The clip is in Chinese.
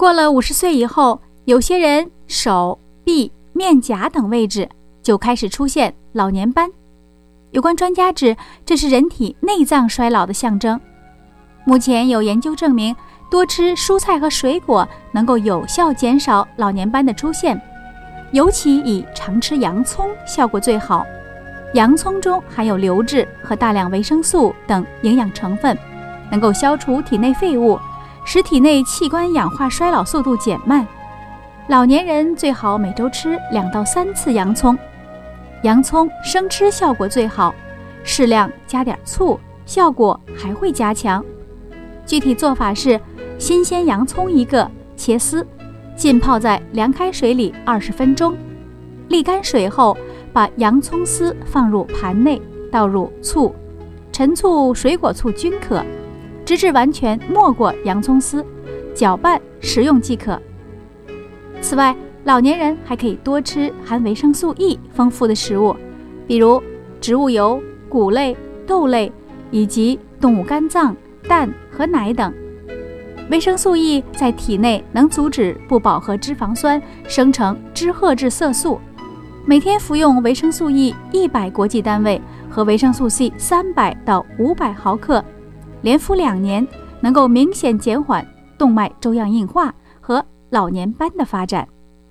过了50岁以后，有些人手、臂、面颊等位置就开始出现老年斑。有关专家指，这是人体内脏衰老的象征。目前有研究证明，多吃蔬菜和水果能够有效减少老年斑的出现，尤其以常吃洋葱效果最好。洋葱中含有硫质和大量维生素等营养成分，能够消除体内废物，使体内器官氧化衰老速度减慢。老年人最好每周吃2到3次洋葱，洋葱生吃效果最好，适量加点醋，效果还会加强。具体做法是：新鲜洋葱1个，切丝，浸泡在凉开水里20分钟，沥干水后，把洋葱丝放入盘内，倒入醋，陈醋、水果醋均可，直至完全没过洋葱丝，搅拌食用即可。此外，老年人还可以多吃含维生素 E 丰富的食物，比如植物油、谷类、豆类以及动物肝脏、蛋和奶等。维生素 E 在体内能阻止不饱和脂肪酸生成脂褐质色素，每天服用维生素 E 100国际单位和维生素 C 300到500毫克，连服2年，能够明显减缓动脉粥样硬化和老年斑的发展。